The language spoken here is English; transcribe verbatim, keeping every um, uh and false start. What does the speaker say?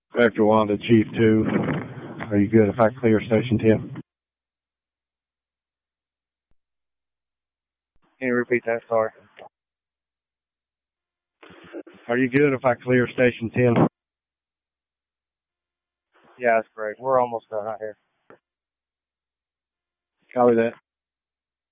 Vector one to Chief two. Are you good if I clear Station ten? Can you repeat that? Sorry. Are you good if I clear Station ten? Yeah, that's great. We're almost done out here. Copy that.